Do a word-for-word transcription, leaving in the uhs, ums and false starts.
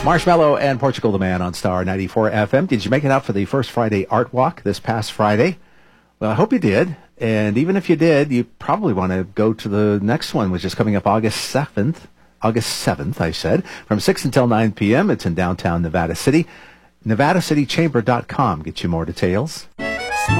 Marshmallow and Portugal the Man on Star ninety-four F M. Did you make it out for the first Friday Art Walk this past Friday? Well, I hope you did. And even if you did, you probably want to go to the next one, which is coming up August seventh. August seventh, I said, from six until nine p.m. It's in downtown Nevada City. Nevada City Chamber dot com. Get you more details.